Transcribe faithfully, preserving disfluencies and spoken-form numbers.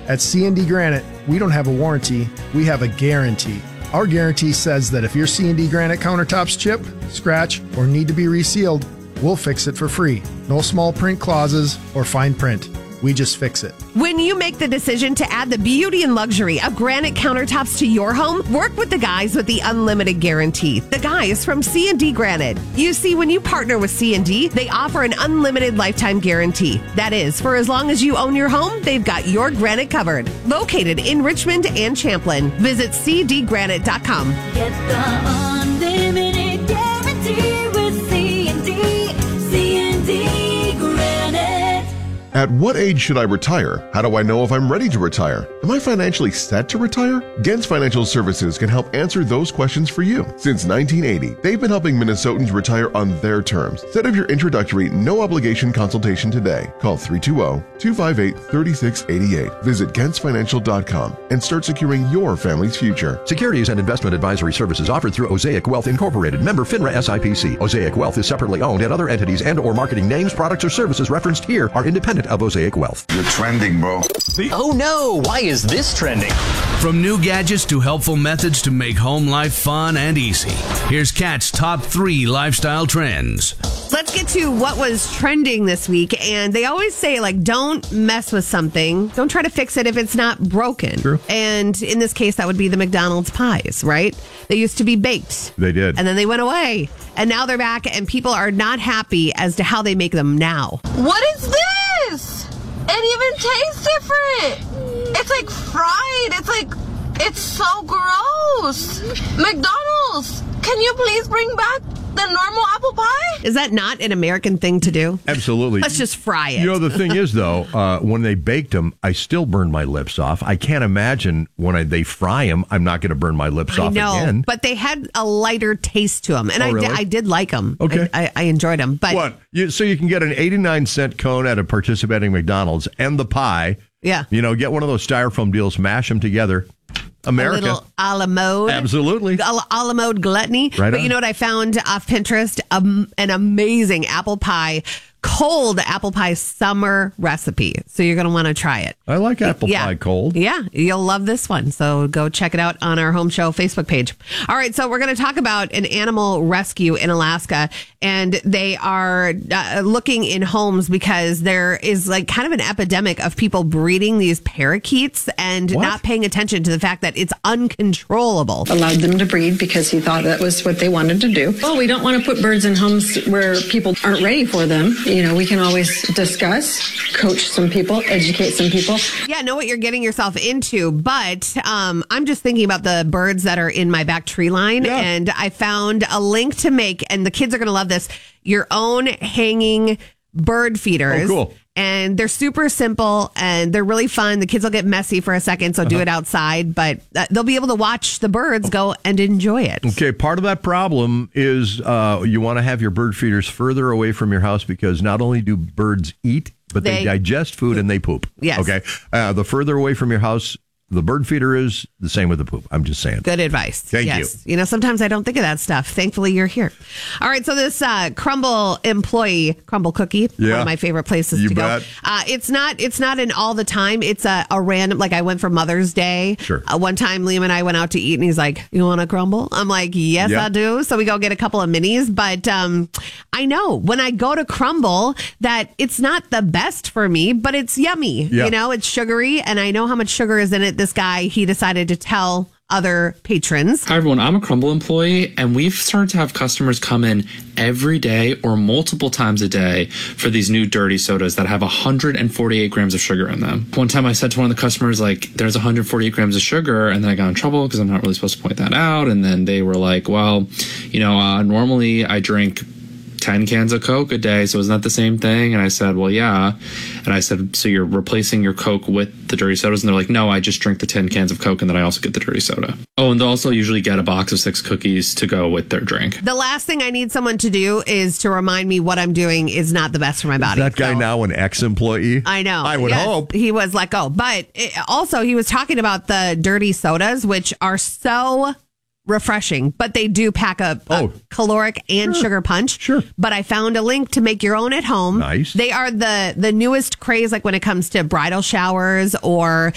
At C and D Granite, we don't have a warranty, we have a guarantee. Our guarantee says that if your C and D Granite countertops chip, scratch, or need to be resealed, we'll fix it for free. No small print clauses or fine print. We just fix it. When you make the decision to add the beauty and luxury of granite countertops to your home, work with the guys with the unlimited guarantee. The guys from C and D Granite. You see, when you partner with C and D, they offer an unlimited lifetime guarantee. That is, for as long as you own your home, they've got your granite covered. Located in Richmond and Champlin. Visit c d granite dot com. Get the unlimited guarantee with C and D. C and D Granite. At what age should I retire? How do I know if I'm ready to retire? Am I financially set to retire? Gens Financial Services can help answer those questions for you. Since nineteen eighty, they've been helping Minnesotans retire on their terms. Set up your introductory, no-obligation consultation today. Call three two zero, two five eight, three six eight eight. Visit gens financial dot com and start securing your family's future. Securities and investment advisory services offered through Osaic Wealth Incorporated, member FINRA S I P C. Osaic Wealth is separately owned, and other entities and or marketing names, products, or services referenced here are independent of Osaic Wealth. You're trending, bro. Oh no, why is this trending? From new gadgets to helpful methods to make home life fun and easy, here's Kat's top three lifestyle trends. Let's get to what was trending this week. And they always say, like, don't mess with something. Don't try to fix it if it's not broken. True. And in this case, that would be the McDonald's pies, right? They used to be baked. They did. And then they went away. And now they're back, and people are not happy as to how they make them now. What is this? It even tastes different. It's like fried. It's like, it's so gross. McDonald's, can you please bring back the normal apple pie? Is that not an American thing to do? Absolutely. Let's just fry it. You know, the thing is, though, uh, when they baked them, I still burned my lips off. I can't imagine when I, they fry them, I'm not going to burn my lips I off know, again. but they had a lighter taste to them. And Oh, I, really? did, I did like them. Okay. I, I, I enjoyed them. But What? You, so you can get an eighty-nine cent cone at a participating McDonald's and the pie. Yeah. You know, get one of those styrofoam deals, mash them together. America. A little a la mode. Absolutely. A la, a la mode gluttony. Right but on. you know what I found off Pinterest? Um, an amazing apple pie, cold apple pie summer recipe. So you're going to want to try it. I like apple Yeah. pie cold. Yeah, you'll love this one. So go check it out on our Home Show Facebook page. All right, so we're going to talk about an animal rescue in Alaska, and they are uh, looking in homes because there is like kind of an epidemic of people breeding these parakeets and What? not paying attention to the fact that it's uncontrollable. Allowed them to breed because he thought that was what they wanted to do. Well, we don't want to put birds in homes where people aren't ready for them. You know, we can always discuss, coach some people, educate some people. Yeah, know what you're getting yourself into, but um, I'm just thinking about the birds that are in my back tree line, Yeah. and I found a link to make, and the kids are going to love this, your own hanging bird feeders. Oh, cool. And they're super simple, and they're really fun. The kids will get messy for a second, so do it outside, but uh, they'll be able to watch the birds go and enjoy it. Okay, part of that problem is uh, you want to have your bird feeders further away from your house because not only do birds eat, but they, They- digest food and they poop. Yes. Okay. Uh, the further away from your house the bird feeder is, the same with the poop. I'm just saying. Good advice. Thank yes. you. You know, sometimes I don't think of that stuff. Thankfully, you're here. All right. So this uh, Crumble employee, Crumble Cookie, one Yeah. of my favorite places You to bet. go. Uh, it's not. It's not an all the time. It's a, a random. Like I went for Mother's Day. Sure. Uh, one time, Liam and I went out to eat, and he's like, "You want a crumble?" I'm like, "Yes, Yeah. I do." So we go get a couple of minis. But um, I know when I go to Crumble that it's not the best for me, but it's yummy. Yeah. You know, it's sugary, and I know how much sugar is in it. This guy, he decided to tell other patrons. Hi, everyone. I'm a Crumble employee, and we've started to have customers come in every day or multiple times a day for these new dirty sodas that have one hundred forty-eight grams of sugar in them. One time I said to one of the customers, like, there's one hundred forty-eight grams of sugar, and then I got in trouble because I'm not really supposed to point that out. And then they were like, well, you know, uh, normally I drink ten cans of Coke a day, so isn't that the same thing? And I said, well, yeah. And I said, so you're replacing your Coke with the dirty sodas? And they're like, no, I just drink the ten cans of Coke and then I also get the dirty soda. Oh, and they'll also usually get a box of six cookies to go with their drink. The last thing I need someone to do is to remind me what I'm doing is not the best for my body. Is that guy So- now an ex-employee? I know. I would Yes, hope. he was let go. But it, also, he was talking about the dirty sodas, which are so refreshing, but they do pack a, a Oh. caloric and Sure. sugar punch. Sure. But I found a link to make your own at home. Nice. They are the the newest craze, like when it comes to bridal showers or